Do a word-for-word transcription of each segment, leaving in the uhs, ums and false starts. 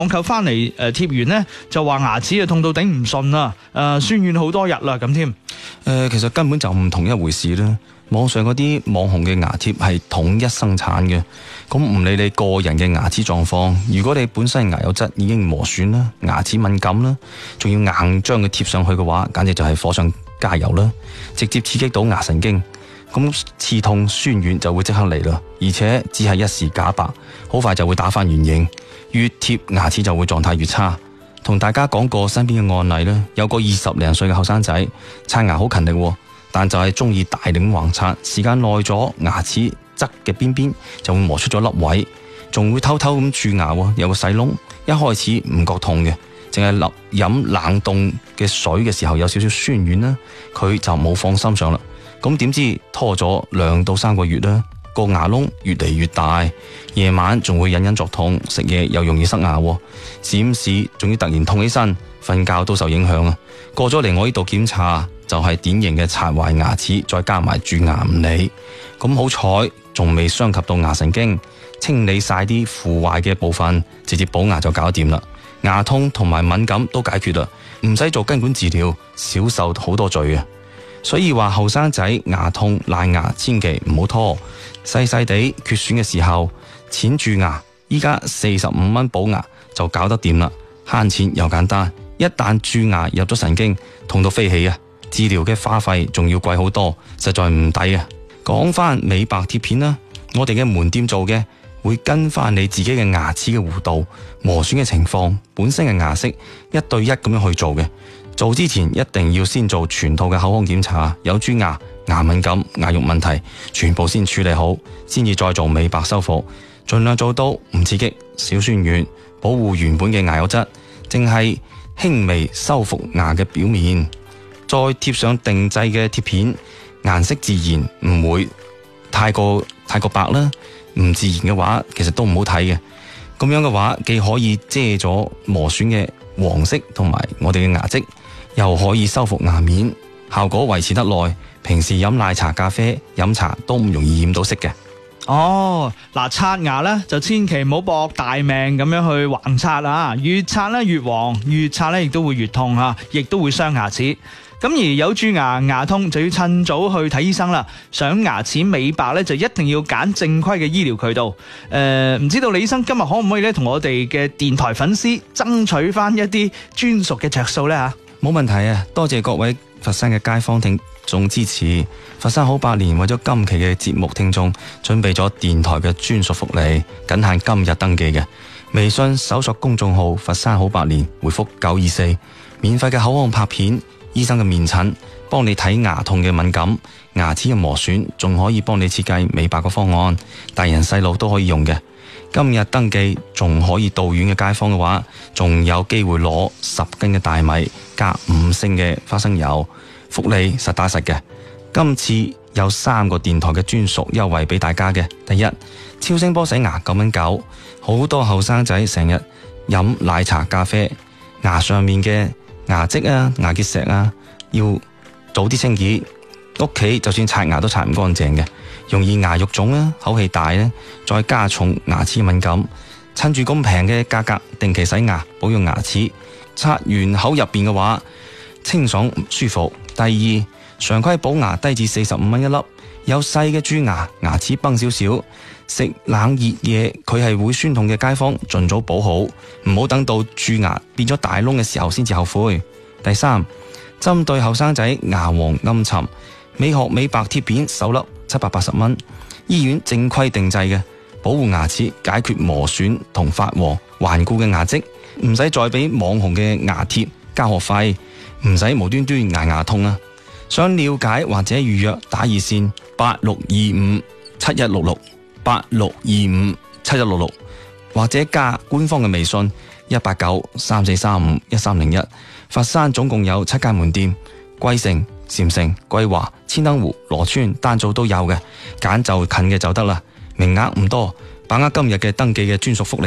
網購翻嚟誒貼完呢，就話牙齒啊痛到頂唔順啦，誒酸軟好多日啦咁添。 誒，其實根本就唔同一回事啦。網上嗰啲網紅嘅牙貼係統一生產嘅，咁唔理你個人嘅牙齒狀況，如果你本身牙釉質已經磨損啦、牙齒敏感啦，仲要硬將佢貼上去嘅話，簡直就係火上加油啦，直接刺激到牙神經，咁刺痛酸軟就會即刻嚟啦，而且只係一時假白，好快就會打返原形，越貼牙齒就會狀態越差。同大家講過身邊嘅案例啦，有個二十零歲嘅後生仔刷牙好勤力喎，但就係中意大力橫刷，時間耐咗，牙齒側嘅邊邊就會磨出咗粒位，仲會偷偷咁蛀牙喎，有個細窿。一開始唔覺痛嘅，淨係立飲冷凍嘅水嘅時候有少少酸軟啦，佢就冇放心上啦。咁點知拖咗兩到三個月啦，個牙窿越嚟越大，夜晚仲會隱隱作痛，食嘢又容易塞牙，時唔時仲要突然痛起身，瞓覺都受影響啊！過咗嚟我呢度檢查，就係典型嘅刷壞牙齒，再加埋蛀牙唔理。咁好彩，仲未傷及到牙神經，清理晒啲腐壞嘅部分，直接補牙就搞掂啦。牙痛同埋敏感都解決啦，唔使做根管治療，少受好多罪啊！所以話後生仔牙痛爛牙，千祈唔好拖。細細地缺損嘅時候，淺蛀牙，依家四十五蚊補牙就搞得掂啦，慳錢又簡單。一旦蛀牙入咗神經，痛到飛起啊！治療嘅花費仲要貴好多，實在唔抵啊！講翻美白貼片啦，我哋嘅門店做嘅會跟翻你自己嘅牙齒嘅弧度、磨損嘅情況、本身嘅牙色一對一咁樣去做嘅。做之前一定要先做全套嘅口腔檢查，有蛀牙、牙敏感、牙肉問題，全部先處理好，先至再做美白修復，盡量做到唔刺激、少酸軟，保護原本嘅牙釉質，淨係輕微修復牙嘅表面，再貼上定製嘅貼片，顏色自然唔會太過太過白啦，唔自然嘅話其實都唔好睇嘅。咁樣嘅話既可以遮咗磨損嘅黃色同埋我哋嘅牙跡，又可以修復牙面，效果維持得耐。平時飲奶茶、咖啡、飲茶都唔容易染到色嘅。 哦，嗱，刷牙咧就千祈唔好搏大命咁樣去橫刷啊，越刷咧越黃，越刷咧亦都會越痛吓，亦都會傷牙齒。咁而有蛀牙、牙痛就要趁早去睇醫生啦。想牙齒美白咧，就一定要揀正規嘅醫療渠道。誒、呃，唔知道李醫生今日可唔可以咧同我哋嘅電台粉絲爭取翻一啲專屬嘅着數咧吓？ 冇問題啊，多謝各位佛山嘅街坊聽眾支持。佛山好百年為咗今期嘅節目聽眾準備咗電台嘅專屬福利，僅限今日登記嘅。微信搜索公眾號佛山好百年，回覆九二四，免費嘅口腔拍片，醫生嘅面診，幫你睇牙痛嘅敏感、牙齒嘅磨損，仲可以幫你設計美白嘅方案，大人細路都可以用嘅。今日登記仲可以到院嘅街坊嘅話，仲有機會攞十斤嘅大米加五升嘅花生油，福利實打實嘅。今次有三個電台嘅專屬優惠俾大家嘅。第一，超聲波洗牙九蚊九，好多後生仔成日飲奶茶、咖啡，牙上面嘅牙跡啊、牙結石啊，要早啲清潔。屋企就算刷牙都刷唔乾淨嘅，容易牙肉腫啊、口氣大咧，再加重牙齒敏感。趁住咁平嘅價格，定期洗牙保養牙齒，刷完口入邊嘅話，清爽舒服。第二，常規補牙低至四十五蚊一粒，有細嘅蛀牙，牙齒崩少少，食冷熱嘢佢係會酸痛嘅街坊，盡早補好，唔好等到蛀牙變咗大窿嘅時候先至後悔。第三，針對後生仔牙黃暗沉，美學美白貼片手粒七百八十蚊，醫院正規定製嘅，保護牙齒，解決磨損同發黃頑固嘅牙跡，唔使再俾網紅嘅牙貼交學費，唔使無端端牙牙痛啊！想了解或者預約，打熱線八六二五七一六六八六二五七一六六，或者加官方嘅微信一八九三四三五一三零一。佛山總共有七間門店，桂城、禪城、桂華、千燈湖、羅村、丹灶都有嘅，揀就近嘅就得啦。名額唔多，把握今日嘅登記嘅專屬福利呢。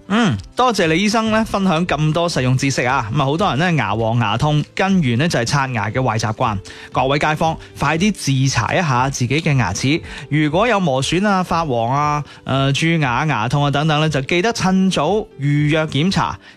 嗯，多謝李醫生咧分享咁多實用知識啊！咁啊，好多人咧牙黃牙痛根源咧就係刷牙嘅壞習慣。各位街坊，快啲自查一下自己嘅牙齒，如果有磨損啊、發黃啊、誒、呃、蛀牙、牙痛啊等等咧，就記得趁早預約檢查。